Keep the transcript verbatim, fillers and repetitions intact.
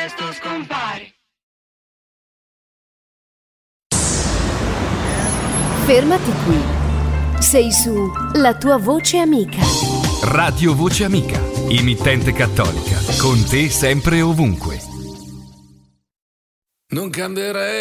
presto scompari. Fermati qui. Sei su La tua voce amica. Radio Voce Amica, emittente cattolica, con te sempre e ovunque. Non cambierei